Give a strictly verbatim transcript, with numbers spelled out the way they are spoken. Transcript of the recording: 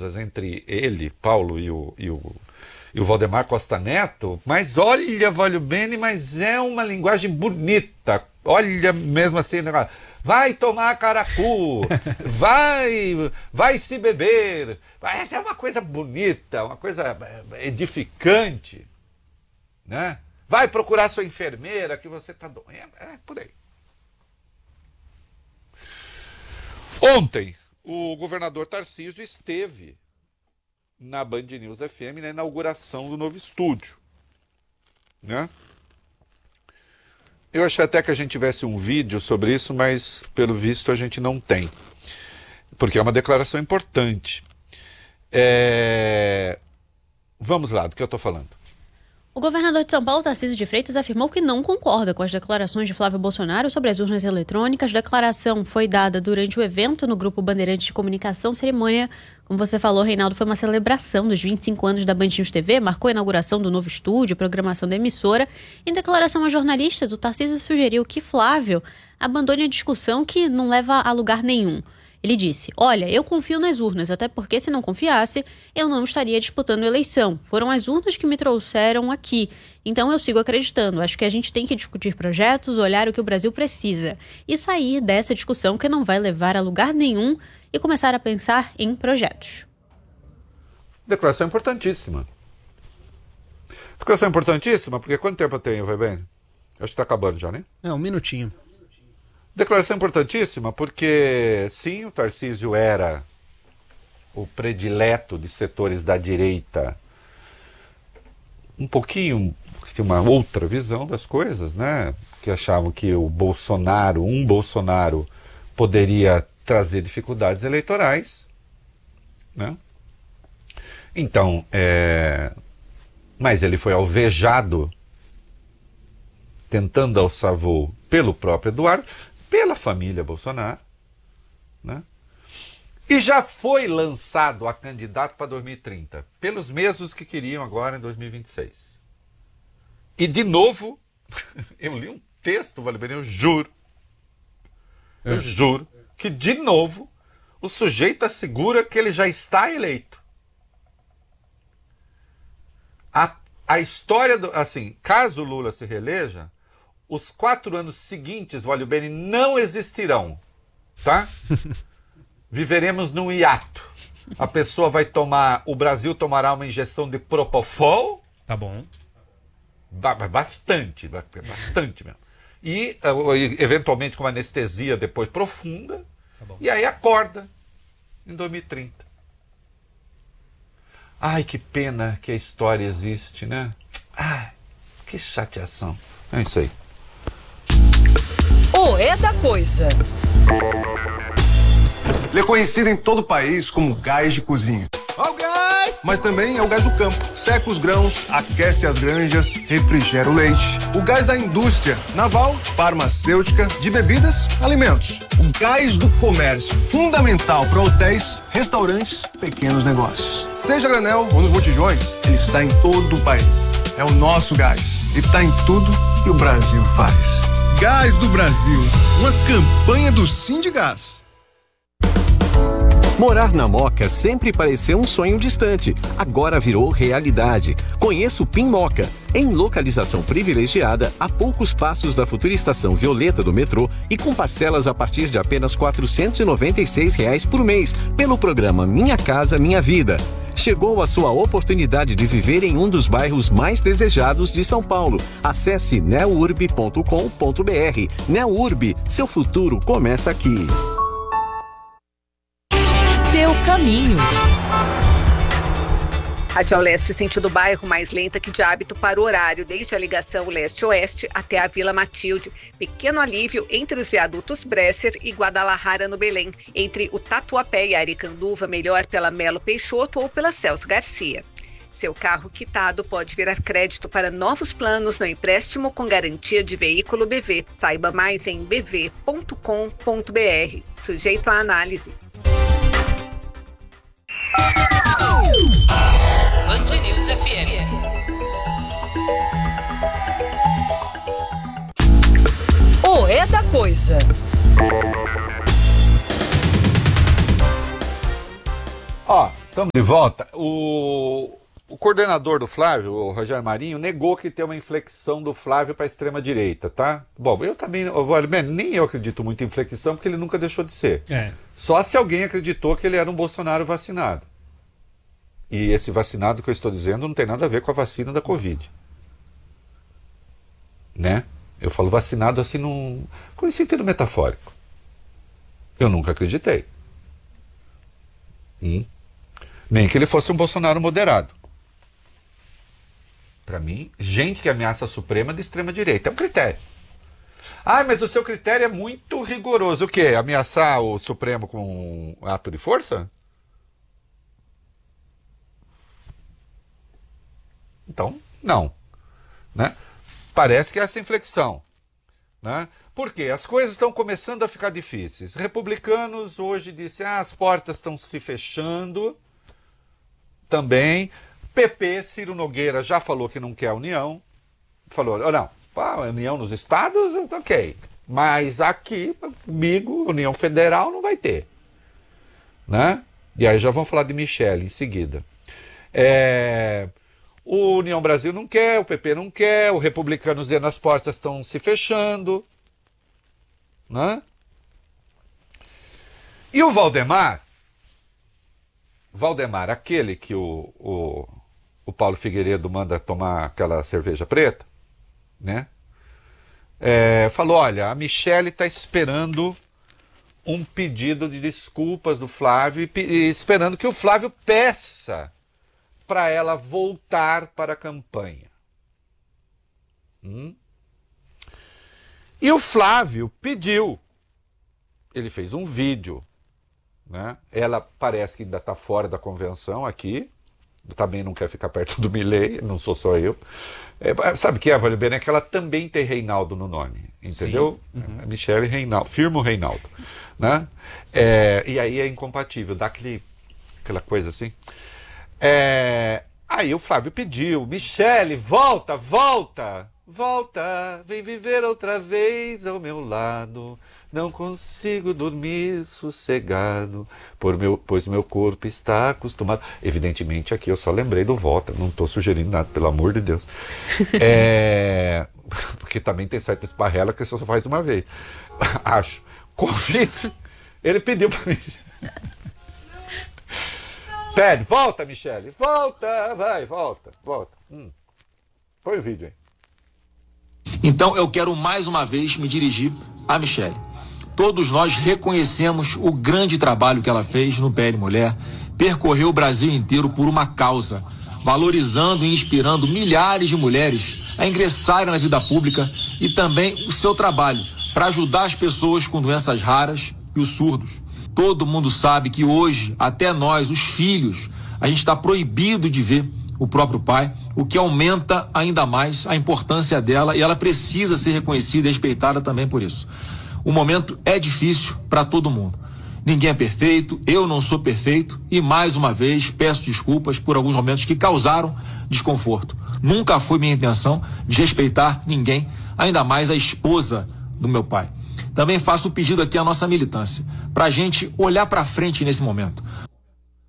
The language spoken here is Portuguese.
sutilezas entre ele, Paulo e o, e o, e o Valdemar Costa Neto, mas olha, Valio Bene, mas é uma linguagem bonita. Olha mesmo assim, vai tomar caracu, vai, vai se beber. Essa é uma coisa bonita, uma coisa edificante, né? Vai procurar sua enfermeira que você está doente. É, é por aí. Ontem, o governador Tarcísio esteve na Band News F M na inauguração do novo estúdio, né? Eu achei até que a gente tivesse um vídeo sobre isso, mas pelo visto a gente não tem, porque é uma declaração importante. É... Vamos lá, do que eu estou falando. O governador de São Paulo, Tarcísio de Freitas, afirmou que não concorda com as declarações de Flávio Bolsonaro sobre as urnas eletrônicas. A declaração foi dada durante o evento no Grupo Bandeirantes de Comunicação. Cerimônia, como você falou, Reinaldo, foi uma celebração dos vinte e cinco anos da Band News T V, marcou a inauguração do novo estúdio, programação da emissora. Em declaração a jornalistas, o Tarcísio sugeriu que Flávio abandone a discussão que não leva a lugar nenhum. Ele disse, olha, eu confio nas urnas, até porque se não confiasse, eu não estaria disputando a eleição. Foram as urnas que me trouxeram aqui. Então eu sigo acreditando. Acho que a gente tem que discutir projetos, olhar o que o Brasil precisa e sair dessa discussão que não vai levar a lugar nenhum e começar a pensar em projetos. Declaração importantíssima. Declaração importantíssima, porque quanto tempo eu tenho, vai bem? Acho que está acabando já, né? É, um minutinho. Declaração importantíssima porque, sim, o Tarcísio era o predileto de setores da direita, um pouquinho, tinha uma outra visão das coisas, né? Que achavam que o Bolsonaro, um Bolsonaro, poderia trazer dificuldades eleitorais, né? Então, é... mas ele foi alvejado, tentando alçar voo pelo próprio Eduardo, pela família Bolsonaro, né? E já foi lançado a candidato para dois mil e trinta, pelos mesmos que queriam agora em dois mil e vinte e seis. E de novo, eu li um texto, Valio Bene, eu juro, eu é. juro, que de novo o sujeito assegura que ele já está eleito. A, a história, do, assim, caso Lula se reeleja, os quatro anos seguintes, Valio Bene, não existirão, tá? Viveremos num hiato. A pessoa vai tomar, o Brasil tomará uma injeção de Propofol. Tá bom. Bastante, bastante mesmo. E, eventualmente, com uma anestesia depois profunda. Tá bom. E aí acorda em dois mil e trinta. Ai, que pena que a história existe, né? Ai, que chateação. É isso aí. O É da Coisa. Ele é conhecido em todo o país como gás de cozinha. Ó o gás! Mas também é o gás do campo. Seca os grãos, aquece as granjas, refrigera o leite. O gás da indústria naval, farmacêutica, de bebidas, alimentos. O gás do comércio, fundamental para hotéis, restaurantes, pequenos negócios. Seja granel ou nos botijões, ele está em todo o país. É o nosso gás. E está em tudo que o Brasil faz. Gás do Brasil, uma campanha do Sindigás. Morar na Moca sempre pareceu um sonho distante, agora virou realidade. Conheça o Pin Moca, em localização privilegiada, a poucos passos da futura estação Violeta do metrô e com parcelas a partir de apenas quatrocentos e noventa e seis reais por mês, pelo programa Minha Casa Minha Vida. Chegou a sua oportunidade de viver em um dos bairros mais desejados de São Paulo. Acesse neurb ponto com ponto br. Neurb, seu futuro começa aqui. Seu caminho. Radial Leste sentido bairro mais lenta que de hábito para o horário, desde a ligação leste-oeste até a Vila Matilde. Pequeno alívio entre os viadutos Bresser e Guadalajara no Belém. Entre o Tatuapé e a Aricanduva, melhor pela Melo Peixoto ou pela Celso Garcia. Seu carro quitado pode virar crédito para novos planos no empréstimo com garantia de veículo B V. Saiba mais em b v ponto com ponto br. Sujeito à análise. Band News F M. O É da Coisa. Ó, Estamos de volta. O, o coordenador do Flávio, o Rogério Marinho, negou que tem uma inflexão do Flávio para a extrema-direita, tá? Bom, eu também, eu vou, nem eu acredito muito em inflexão, porque ele nunca deixou de ser. É. Só se alguém acreditou que ele era um Bolsonaro vacinado. E esse vacinado que eu estou dizendo não tem nada a ver com a vacina da Covid. Né? Eu falo vacinado assim num, com esse sentido metafórico. Eu nunca acreditei. Hum. Nem que ele fosse um Bolsonaro moderado. Para mim, gente que ameaça a Suprema de extrema direita. É um critério. Ah, mas o seu critério é muito rigoroso. O quê? Ameaçar o Supremo com um ato de força? Então, não. Né? Parece que é essa inflexão. Né? Por quê? As coisas estão começando a ficar difíceis. Republicanos hoje disseram, ah, as portas estão se fechando. Também. P P, Ciro Nogueira já falou que não quer a União. Falou, oh, não, a União nos estados, ok. Mas aqui, comigo, União Federal não vai ter. Né? E aí já vamos falar de Michele em seguida. É... O União Brasil não quer, o P P não quer, o Republicanos dizendo as portas estão se fechando. Né? E o Valdemar, Valdemar, aquele que o, o, o Paulo Figueiredo manda tomar aquela cerveja preta, né? É, falou, olha, a Michele está esperando um pedido de desculpas do Flávio e, e esperando que o Flávio peça para ela voltar para a campanha. Hum? E o Flávio pediu. Ele fez um vídeo. Né? Ela parece que ainda está fora da convenção aqui. Também não quer ficar perto do Milei, não sou só eu. É, sabe o que é, Vale Bene? É que ela também tem Reinaldo no nome. Entendeu? Uhum. Michele Reinaldo, firma o Reinaldo. Né? É, e aí é incompatível, dá aquele, aquela coisa assim. É, aí o Flávio pediu, Michele, volta, volta, volta, vem viver outra vez ao meu lado, não consigo dormir sossegado, por meu, pois meu corpo está acostumado. Evidentemente aqui eu só lembrei do volta, não estou sugerindo nada, pelo amor de Deus. É, porque também tem certa esparrela que você só faz uma vez. Acho. Covid, ele pediu para mim. Pede, volta, Michele, volta, vai, volta, volta. Hum. Põe o vídeo aí. Então eu quero mais uma vez me dirigir à Michele. Todos nós reconhecemos o grande trabalho que ela fez no P L Mulher, percorreu o Brasil inteiro por uma causa, valorizando e inspirando milhares de mulheres a ingressarem na vida pública e também o seu trabalho para ajudar as pessoas com doenças raras e os surdos. Todo mundo sabe que hoje, até nós, os filhos, a gente está proibido de ver o próprio pai, o que aumenta ainda mais a importância dela e ela precisa ser reconhecida e respeitada também por isso. O momento é difícil para todo mundo. Ninguém é perfeito, eu não sou perfeito e, mais uma vez, peço desculpas por alguns momentos que causaram desconforto. Nunca foi minha intenção desrespeitar ninguém, ainda mais a esposa do meu pai. Também faço o pedido aqui à nossa militância, para a gente olhar para frente nesse momento.